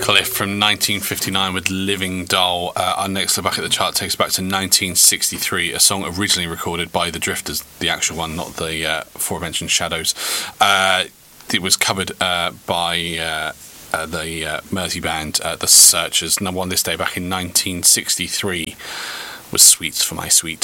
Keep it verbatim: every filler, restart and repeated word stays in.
Cliff from nineteen fifty-nine with Living Doll. Uh, our next look back at the chart takes us back to nineteen sixty-three, a song originally recorded by the Drifters, the actual one, not the uh, aforementioned Shadows. Uh, it was covered uh, by uh, uh, the uh, Mersey band, uh, The Searchers. Number one this day back in nineteen sixty-three was Sweets for My Sweet.